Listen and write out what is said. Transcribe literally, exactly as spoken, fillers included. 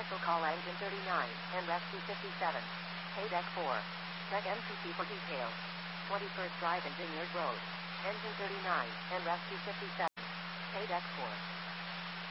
Special call Engine thirty-nine and Rescue fifty-seven. Pay Deck four. Check M P T for details. twenty-first Drive and Vineyard Road. Engine thirty-nine and Rescue fifty-seven. Pay Deck four.